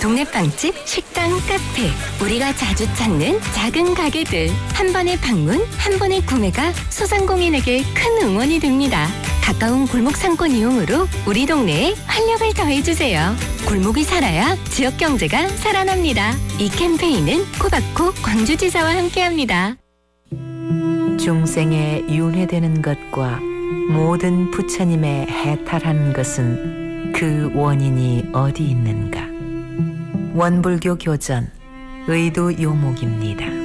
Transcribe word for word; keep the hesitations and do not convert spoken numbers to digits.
동네 빵집, 식당, 카페, 우리가 자주 찾는 작은 가게들. 한 번의 방문, 한 번의 구매가 소상공인에게 큰 응원이 됩니다. 가까운 골목 상권 이용으로 우리 동네에 활력을 더해주세요. 골목이 살아야 지역 경제가 살아납니다. 이 캠페인은 코바코 광주지사와 함께합니다. 중생에 윤회되는 것과 모든 부처님의 해탈하는 것은 그 원인이 어디 있는가? 원불교 교전 의도 요목입니다.